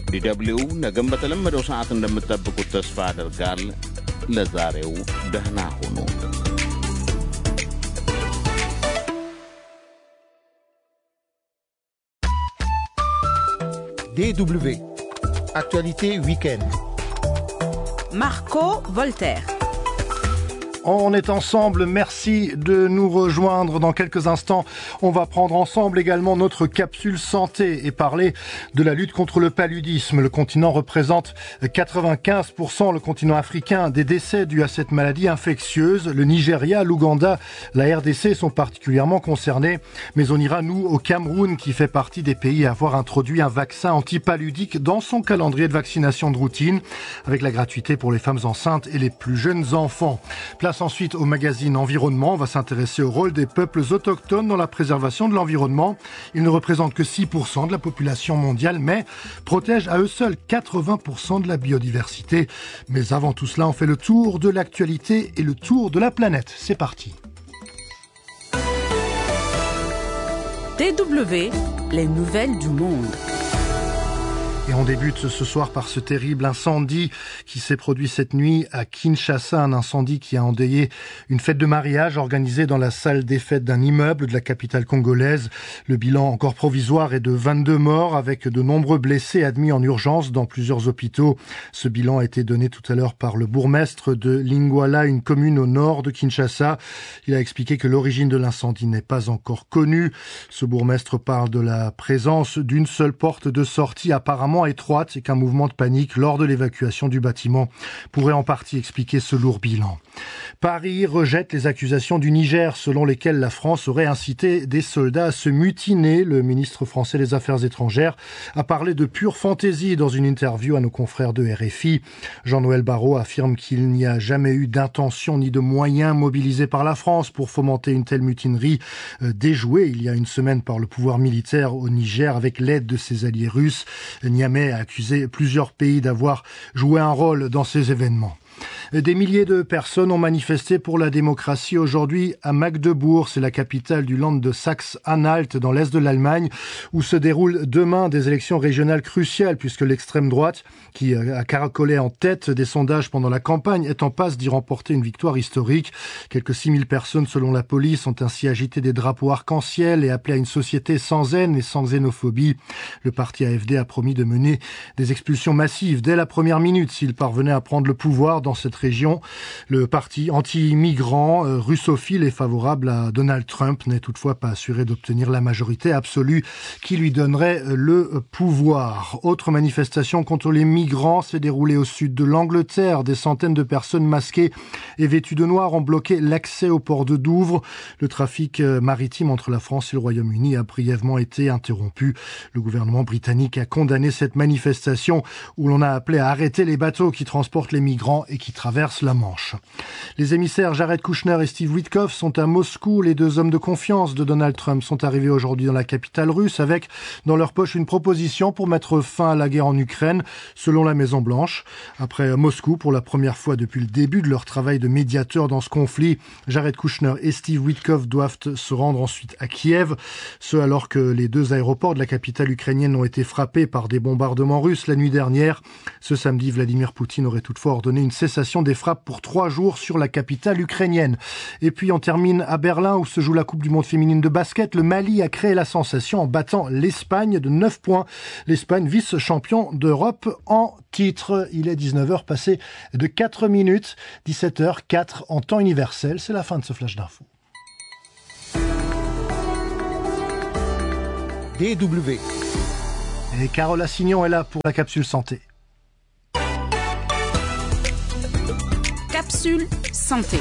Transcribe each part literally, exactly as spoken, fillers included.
ዲደብሊው ነገም በተለመደው ሰዓት እንደምትጠብቁት ተስፋ አደርጋል። ለዛሬው ደህና ሁኑ። D W Actualité Week-end. Marco Voltaire. On est ensemble, merci de nous rejoindre. Dans quelques instants, on va prendre ensemble également notre capsule santé et parler de la lutte contre le paludisme. Le continent représente quatre-vingt-quinze pour cent, le continent africain, des décès dus à cette maladie infectieuse. Le Nigeria, l'Ouganda, la R D C sont particulièrement concernés. Mais on ira, nous, au Cameroun, qui fait partie des pays à avoir introduit un vaccin antipaludique dans son calendrier de vaccination de routine, avec la gratuité pour les femmes enceintes et les plus jeunes enfants. Place ensuite au magazine Environnement. On va s'intéresser au rôle des peuples autochtones dans la préservation de l'environnement. Ils ne représentent que six pour cent de la population mondiale, mais protègent à eux seuls quatre-vingts pour cent de la biodiversité. Mais avant tout cela, on fait le tour de l'actualité et le tour de la planète. C'est parti. D W, les nouvelles du monde. Et on débute ce soir par ce terrible incendie qui s'est produit cette nuit à Kinshasa, un incendie qui a endeuillé une fête de mariage organisée dans la salle des fêtes d'un immeuble de la capitale congolaise. Le bilan encore provisoire est de vingt-deux morts avec de nombreux blessés admis en urgence dans plusieurs hôpitaux. Ce bilan a été donné tout à l'heure par le bourgmestre de Lingwala, une commune au nord de Kinshasa. Il a expliqué que l'origine de l'incendie n'est pas encore connue. Ce bourgmestre parle de la présence d'une seule porte de sortie apparemment étroite et qu'un mouvement de panique lors de l'évacuation du bâtiment pourrait en partie expliquer ce lourd bilan. Paris rejette les accusations du Niger selon lesquelles la France aurait incité des soldats à se mutiner. Le ministre français des Affaires étrangères a parlé de pure fantaisie dans une interview à nos confrères de R F I. Jean-Noël Barrot affirme qu'il n'y a jamais eu d'intention ni de moyens mobilisés par la France pour fomenter une telle mutinerie euh, déjouée il y a une semaine par le pouvoir militaire au Niger avec l'aide de ses alliés russes. Niamey a accusé plusieurs pays d'avoir joué un rôle dans ces événements. Des milliers de personnes ont manifesté pour la démocratie aujourd'hui à Magdebourg, c'est la capitale du Land de Saxe-Anhalt dans l'est de l'Allemagne, où se déroulent demain des élections régionales cruciales puisque l'extrême droite, qui a caracolé en tête des sondages pendant la campagne, est en passe d'y remporter une victoire historique. Quelques six mille personnes selon la police ont ainsi agité des drapeaux arc-en-ciel et appelé à une société sans haine et sans xénophobie. Le parti A F D a promis de mener des expulsions massives dès la première minute s'il parvenait à prendre le pouvoir dans cette région. Le parti anti-migrant euh, russophile et favorable à Donald Trump n'est toutefois pas assuré d'obtenir la majorité absolue qui lui donnerait euh, le pouvoir. Autre manifestation contre les migrants s'est déroulée au sud de l'Angleterre. Des centaines de personnes masquées et vêtues de noir ont bloqué l'accès au port de Douvres. Le trafic euh, maritime entre la France et le Royaume-Uni a brièvement été interrompu. Le gouvernement britannique a condamné cette manifestation où l'on a appelé à arrêter les bateaux qui transportent les migrants et qui traverse la Manche. Les émissaires Jared Kushner et Steve Witkoff sont à Moscou. Les deux hommes de confiance de Donald Trump sont arrivés aujourd'hui dans la capitale russe avec dans leur poche une proposition pour mettre fin à la guerre en Ukraine, selon la Maison-Blanche. Après Moscou, pour la première fois depuis le début de leur travail de médiateur dans ce conflit, Jared Kushner et Steve Witkoff doivent se rendre ensuite à Kiev, ce alors que les deux aéroports de la capitale ukrainienne ont été frappés par des bombardements russes la nuit dernière. Ce samedi, Vladimir Poutine aurait toutefois ordonné une cessation des frappes pour trois jours sur la capitale ukrainienne. Et puis on termine à Berlin où se joue la Coupe du monde féminine de basket. Le Mali a créé la sensation en battant l'Espagne de neuf points. L'Espagne vice-champion d'Europe en titre. Il est dix-neuf heures passé de quatre minutes, dix-sept heures quatre en temps universel. C'est la fin de ce flash d'info. D W. Et Carole Assignon est là pour la capsule santé. Capsule santé.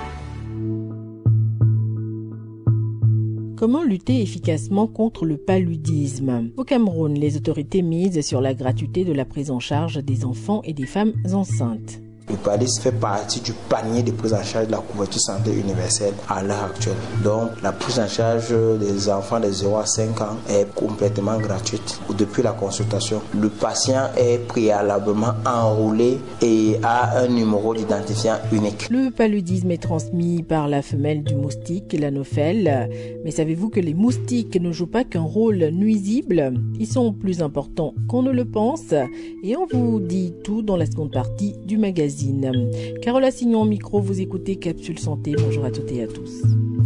Comment lutter efficacement contre le paludisme? Au Cameroun, les autorités misent sur la gratuité de la prise en charge des enfants et des femmes enceintes. Le paludisme fait partie du panier de prise en charge de la couverture santé universelle à l'heure actuelle. Donc, la prise en charge des enfants de zéro à cinq ans est complètement gratuite depuis la consultation. Le patient est préalablement enrôlé et a un numéro d'identifiant unique. Le paludisme est transmis par la femelle du moustique, l'anophèle. Mais savez-vous que les moustiques ne jouent pas qu'un rôle nuisible? Ils sont plus importants qu'on ne le pense. Et on vous dit tout dans la seconde partie du magazine. Carole Assignon au micro, vous écoutez Capsule Santé. Bonjour à toutes et à tous.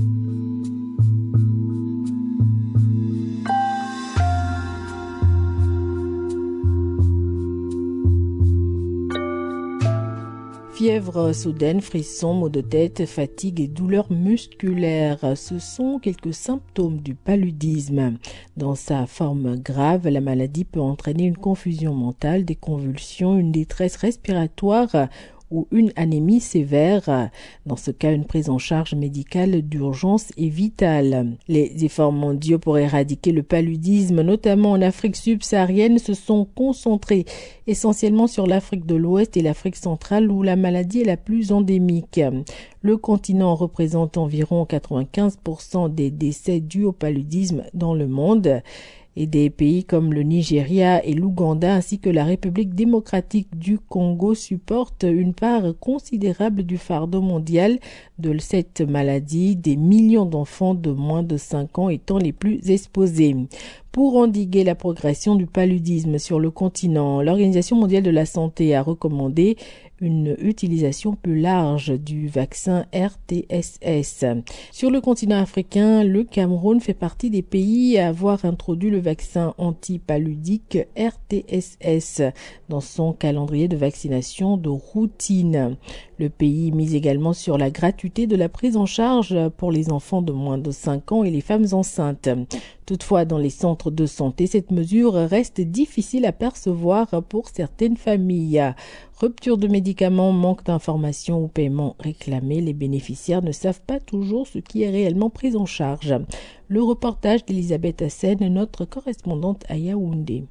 Fièvre soudaine, frissons, maux de tête, fatigue et douleurs musculaires, ce sont quelques symptômes du paludisme. Dans sa forme grave, la maladie peut entraîner une confusion mentale, des convulsions, une détresse respiratoire ou une anémie sévère. Dans ce cas, une prise en charge médicale d'urgence est vitale. Les efforts mondiaux pour éradiquer le paludisme, notamment en Afrique subsaharienne, se sont concentrés essentiellement sur l'Afrique de l'Ouest et l'Afrique centrale où la maladie est la plus endémique. Le continent représente environ quatre-vingt-quinze pour cent des décès dus au paludisme dans le monde. Et des pays comme le Nigeria et l'Ouganda ainsi que la République démocratique du Congo supportent une part considérable du fardeau mondial de cette maladie, des millions d'enfants de moins de cinq ans étant les plus exposés. Pour endiguer la progression du paludisme sur le continent, l'Organisation mondiale de la santé a recommandé une utilisation plus large du vaccin R T S S. Sur le continent africain, le Cameroun fait partie des pays à avoir introduit le vaccin antipaludique R T S S dans son calendrier de vaccination de routine. Le pays mise également sur la gratuité de la prise en charge pour les enfants de moins de cinq ans et les femmes enceintes. Toutefois, dans les centres de santé, cette mesure reste difficile à percevoir pour certaines familles. Rupture de médicaments, manque d'informations ou paiement réclamé, les bénéficiaires ne savent pas toujours ce qui est réellement pris en charge. Le reportage d'Elisabeth Hassen, notre correspondante à Yaoundé.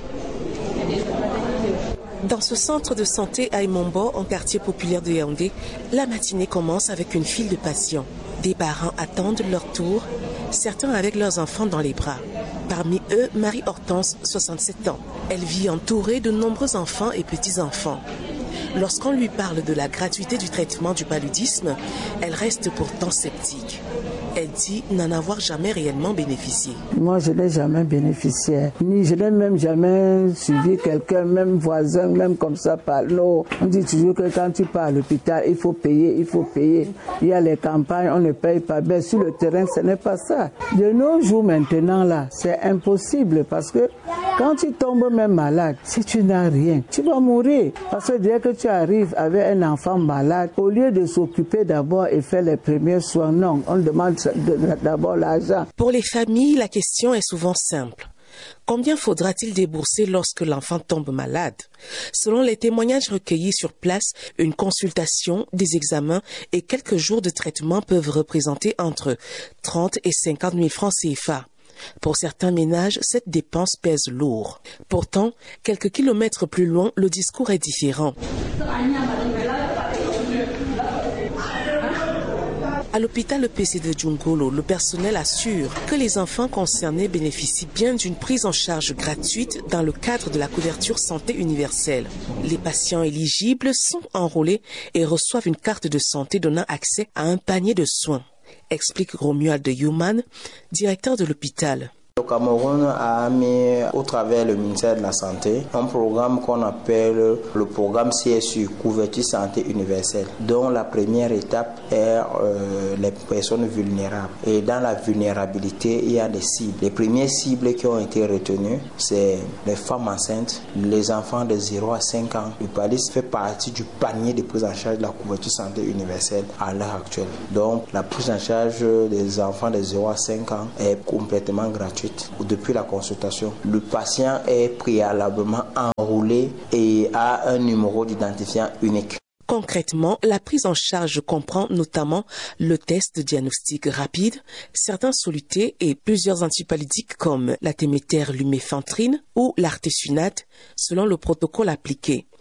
Dans ce centre de santé à Imombo, en quartier populaire de Yaoundé, la matinée commence avec une file de patients. Des parents attendent leur tour, certains avec leurs enfants dans les bras. Parmi eux, Marie-Hortense, soixante-sept ans. Elle vit entourée de nombreux enfants et petits-enfants. Lorsqu'on lui parle de la gratuité du traitement du paludisme, elle reste pourtant sceptique. Elle dit n'en avoir jamais réellement bénéficié. Moi, je n'ai jamais bénéficié. Ni je n'ai même jamais suivi quelqu'un, même voisin, même comme ça, par l'eau. On dit toujours que quand tu pars à l'hôpital, il faut payer, il faut payer. Il y a les campagnes, on ne paye pas. Mais sur le terrain, ce n'est pas ça. De nos jours maintenant, là, c'est impossible parce que quand tu tombes même malade, si tu n'as rien, tu vas mourir. Parce que dès que tu arrives avec un enfant malade, au lieu de s'occuper d'abord et faire les premiers soins, non, on demande d'abord l'argent. Pour les familles, la question est souvent simple. Combien faudra-t-il débourser lorsque l'enfant tombe malade? Selon les témoignages recueillis sur place, une consultation, des examens et quelques jours de traitement peuvent représenter entre trente et cinquante mille francs C F A. Pour certains ménages, cette dépense pèse lourd. Pourtant, quelques kilomètres plus loin, le discours est différent. À l'hôpital E P C de Djungolo, le personnel assure que les enfants concernés bénéficient bien d'une prise en charge gratuite dans le cadre de la couverture santé universelle. Les patients éligibles sont enrôlés et reçoivent une carte de santé donnant accès à un panier de soins, explique Romuald Youman, directeur de l'hôpital. Le Cameroun a mis au travers le ministère de la Santé un programme qu'on appelle le programme C S U, couverture santé universelle, dont la première étape est euh, les personnes vulnérables. Et dans la vulnérabilité, il y a des cibles. Les premières cibles qui ont été retenues, c'est les femmes enceintes, les enfants de zéro à cinq ans. Le paludisme fait partie du panier de prise en charge de la couverture santé universelle à l'heure actuelle. Donc la prise en charge des enfants de zéro à cinq ans est complètement gratuite depuis la consultation. Le patient est préalablement enrôlé et a un numéro d'identifiant unique. Concrètement, la prise en charge comprend notamment le test de diagnostic rapide, certains solutés et plusieurs antipaludiques comme la téméter luméfantrine ou l'artesunate selon le protocole appliqué.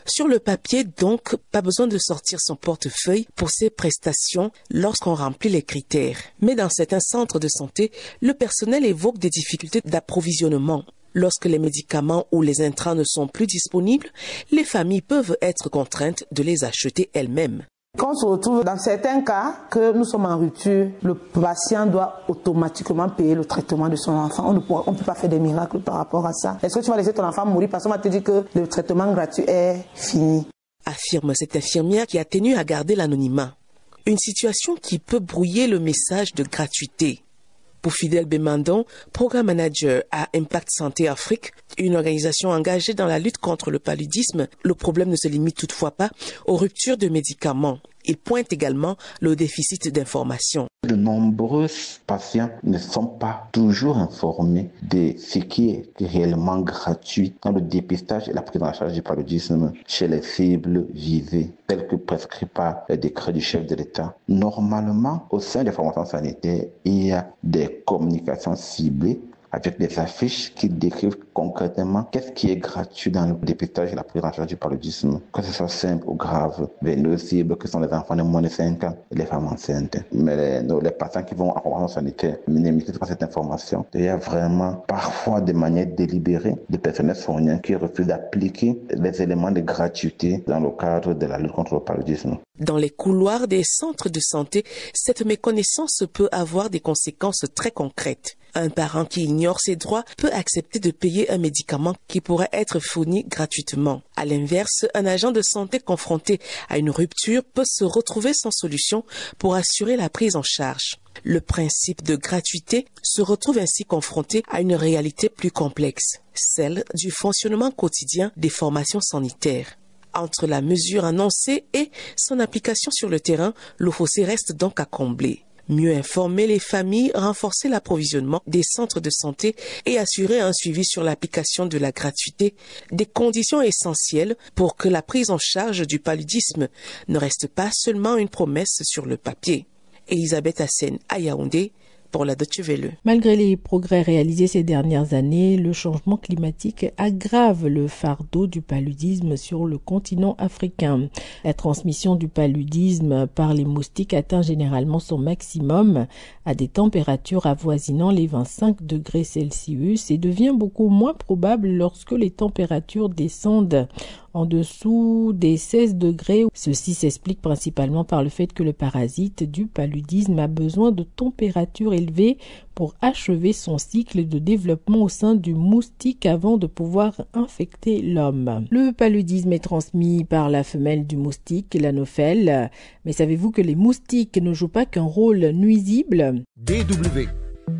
Sur le papier, donc, pas besoin de sortir son portefeuille pour ces prestations lorsqu'on remplit les critères. Mais dans certains centres de santé, le personnel évoque des difficultés d'approvisionnement. Lorsque les médicaments ou les intrants ne sont plus disponibles, les familles peuvent être contraintes de les acheter elles-mêmes. Quand on se retrouve dans certains cas que nous sommes en rupture, le patient doit automatiquement payer le traitement de son enfant. On ne pourra, on peut pas faire des miracles par rapport à ça. Est-ce que tu vas laisser ton enfant mourir parce qu'on va te dire que le traitement gratuit est fini? Affirme cette infirmière qui a tenu à garder l'anonymat. Une situation qui peut brouiller le message de gratuité. Pour Fidèle Bemandon, programme manager à Impact Santé Afrique, une organisation engagée dans la lutte contre le paludisme, le problème ne se limite toutefois pas aux ruptures de médicaments. Il pointe également le déficit d'information. De nombreux patients ne sont pas toujours informés de ce qui est réellement gratuit dans le dépistage et la prise en charge du paludisme chez les cibles visées, telles que prescrit par le décret du chef de l'État. Normalement, au sein des formations sanitaires, il y a des communications ciblées avec des affiches qui décrivent concrètement qu'est-ce qui est gratuit dans le dépistage et la prise en charge du paludisme, que ce soit simple ou grave. Les deux cibles que sont les enfants de moins de cinq ans et les femmes enceintes. Mais les, les patients qui vont en formation sanitaire ne maîtrisent pas cette information. Il y a vraiment parfois de manière délibérée des personnels soignants qui refusent d'appliquer les éléments de gratuité dans le cadre de la lutte contre le paludisme. Dans les couloirs des centres de santé, cette méconnaissance peut avoir des conséquences très concrètes. Un parent qui ignore ses droits peut accepter de payer un médicament qui pourrait être fourni gratuitement. À l'inverse, un agent de santé confronté à une rupture peut se retrouver sans solution pour assurer la prise en charge. Le principe de gratuité se retrouve ainsi confronté à une réalité plus complexe, celle du fonctionnement quotidien des formations sanitaires. Entre la mesure annoncée et son application sur le terrain, le fossé reste donc à combler. Mieux informer les familles, renforcer l'approvisionnement des centres de santé et assurer un suivi sur l'application de la gratuité, des conditions essentielles pour que la prise en charge du paludisme ne reste pas seulement une promesse sur le papier. Elisabeth Hassen à Yaoundé pour la Deutsche Welle. Malgré les progrès réalisés ces dernières années, le changement climatique aggrave le fardeau du paludisme sur le continent africain. La transmission du paludisme par les moustiques atteint généralement son maximum à des températures avoisinant les vingt-cinq degrés Celsius et devient beaucoup moins probable lorsque les températures descendent en dessous des seize degrés. Ceci s'explique principalement par le fait que le parasite du paludisme a besoin de températures élevées pour achever son cycle de développement au sein du moustique avant de pouvoir infecter l'homme. Le paludisme est transmis par la femelle du moustique, l'anophèle. Mais savez-vous que les moustiques ne jouent pas qu'un rôle nuisible? D W.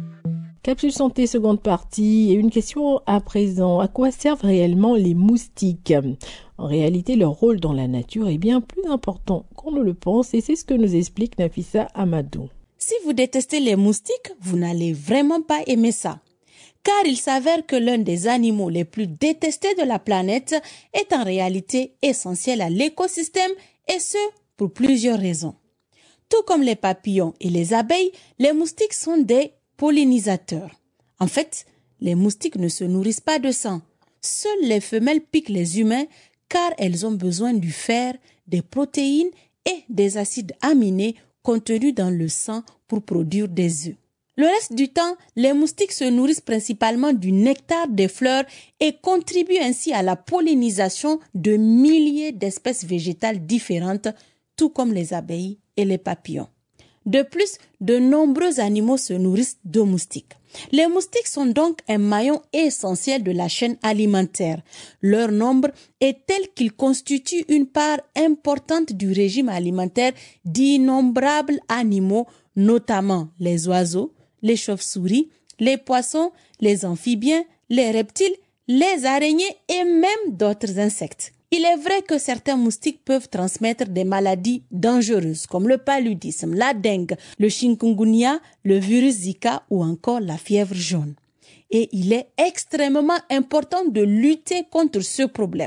Capsule santé, seconde partie. Et une question à présent. À quoi servent réellement les moustiques? En réalité, leur rôle dans la nature est bien plus important qu'on ne le pense et c'est ce que nous explique Nafissa Amadou. Si vous détestez les moustiques, vous n'allez vraiment pas aimer ça. Car il s'avère que l'un des animaux les plus détestés de la planète est en réalité essentiel à l'écosystème et ce, pour plusieurs raisons. Tout comme les papillons et les abeilles, les moustiques sont des pollinisateurs. En fait, les moustiques ne se nourrissent pas de sang. Seules les femelles piquent les humains car elles ont besoin du fer, des protéines et des acides aminés contenus dans le sang pour produire des œufs. Le reste du temps, les moustiques se nourrissent principalement du nectar des fleurs et contribuent ainsi à la pollinisation de milliers d'espèces végétales différentes, tout comme les abeilles et les papillons. De plus, de nombreux animaux se nourrissent de moustiques. Les moustiques sont donc un maillon essentiel de la chaîne alimentaire. Leur nombre est tel qu'ils constituent une part importante du régime alimentaire d'innombrables animaux, notamment les oiseaux, les chauves-souris, les poissons, les amphibiens, les reptiles, les araignées et même d'autres insectes. Il est vrai que certains moustiques peuvent transmettre des maladies dangereuses comme le paludisme, la dengue, le chikungunya, le virus Zika ou encore la fièvre jaune. Et il est extrêmement important de lutter contre ce problème.